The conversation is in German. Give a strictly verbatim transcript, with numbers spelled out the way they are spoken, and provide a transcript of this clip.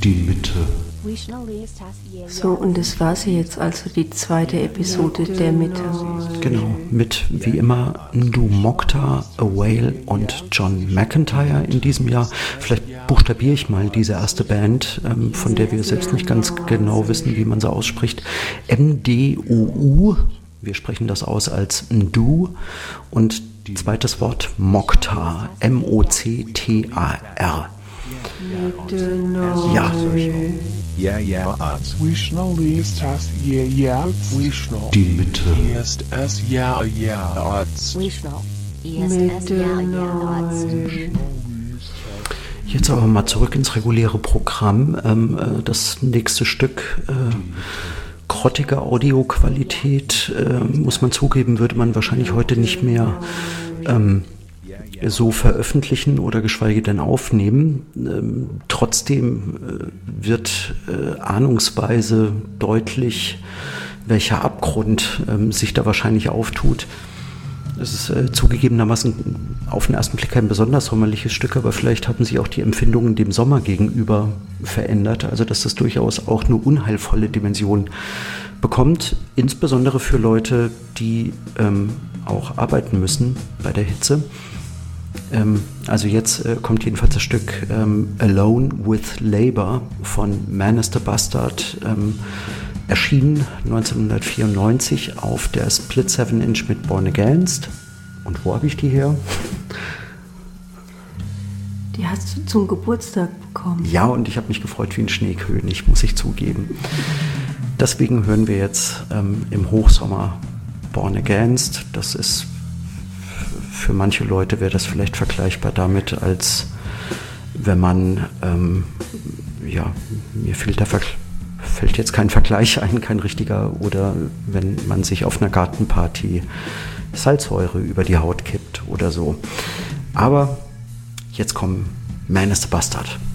Die Mitte. So, und das war sie jetzt, also die zweite Episode der Mitte. Genau, mit wie immer Ndu Mokhtar, A Whale und John McEntire in diesem Jahr. Vielleicht buchstabiere ich mal diese erste Band, ähm, von der wir selbst nicht ganz genau wissen, wie man sie ausspricht. M D U U, wir sprechen das aus als Ndu, und zweites Wort Mokhtar, M O C T A R. Ja. Ja, ja, Die Mitte. Jetzt aber mal zurück ins reguläre Programm. Ähm, äh, das nächste Stück, äh, grottige Audioqualität, äh, muss man zugeben, würde man wahrscheinlich heute nicht mehr ähm, so veröffentlichen oder geschweige denn aufnehmen. Ähm, trotzdem äh, wird äh, ahnungsweise deutlich, welcher Abgrund ähm, sich da wahrscheinlich auftut. Es ist äh, zugegebenermaßen auf den ersten Blick kein besonders sommerliches Stück, aber vielleicht haben sich auch die Empfindungen dem Sommer gegenüber verändert, also dass das durchaus auch eine unheilvolle Dimension bekommt, insbesondere für Leute, die ähm, auch arbeiten müssen bei der Hitze. Ähm, also jetzt äh, kommt jedenfalls das Stück ähm, Alone with Labour von Man is the Bastard, ähm, erschienen neunzehnhundertvierundneunzig auf der Split seven inch mit Born Against. Und wo habe ich die her? Die hast du zum Geburtstag bekommen. Ja, und ich habe mich gefreut wie ein Schneekönig, muss ich zugeben. Deswegen hören wir jetzt ähm, im Hochsommer Born Against. Das ist für manche Leute wäre das vielleicht vergleichbar damit, als wenn man, ähm, ja, mir fehlt, der Ver- fällt jetzt kein Vergleich ein, kein richtiger, oder wenn man sich auf einer Gartenparty Salzsäure über die Haut kippt oder so. Aber jetzt kommen Man is the Bastard.